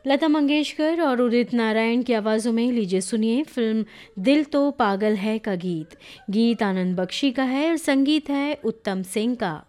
लता मंगेशकर और उदित नारायण की आवाज़ों में लीजिए सुनिए फिल्म दिल तो पागल है का गीत। गीत आनंद बख्शी का है और संगीत है उत्तम सिंह का।